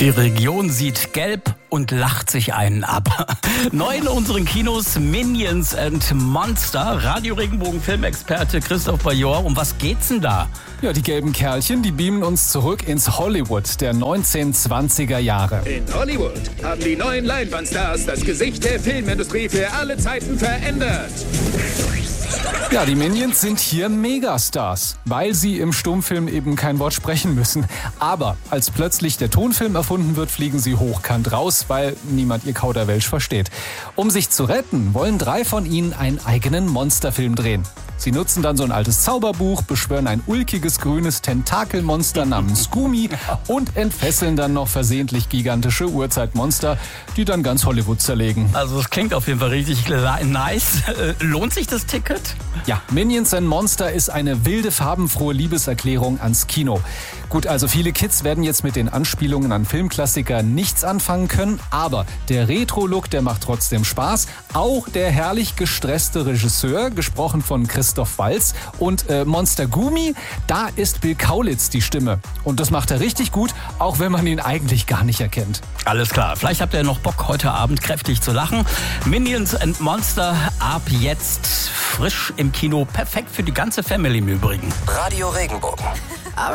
Die Region sieht gelb und lacht sich einen ab. Neu in unseren Kinos Minions and Monster. Radio Regenbogen Filmexperte Christoph Bajor. Um was geht's denn da? Ja, die gelben Kerlchen, die beamen uns zurück ins Hollywood der 1920er Jahre. In Hollywood haben die neuen Leinwandstars das Gesicht der Filmindustrie für alle Zeiten verändert. Ja, die Minions sind hier Megastars, weil sie im Stummfilm eben kein Wort sprechen müssen. Aber als plötzlich der Tonfilm erfunden wird, fliegen sie hochkant raus, weil niemand ihr Kauderwelsch versteht. Um sich zu retten, wollen 3 von ihnen einen eigenen Monsterfilm drehen. Sie nutzen dann so ein altes Zauberbuch, beschwören ein ulkiges grünes Tentakelmonster namens Gumi und entfesseln dann noch versehentlich gigantische Urzeitmonster, die dann ganz Hollywood zerlegen. Also es klingt auf jeden Fall richtig nice. Lohnt sich das Ticket? Ja, Minions and Monster ist eine wilde, farbenfrohe Liebeserklärung ans Kino. Gut, also viele Kids werden jetzt mit den Anspielungen an Filmklassiker nichts anfangen können, aber der Retro-Look, der macht trotzdem Spaß. Auch der herrlich gestresste Regisseur, gesprochen von Christoph Waltz, und Monster Gumi, da ist Bill Kaulitz die Stimme. Und das macht er richtig gut, auch wenn man ihn eigentlich gar nicht erkennt. Alles klar, vielleicht habt ihr noch Bock, heute Abend kräftig zu lachen. Minions and Monster ab jetzt frisch im Kino. Perfekt für die ganze Family im Übrigen. Radio Regenbogen.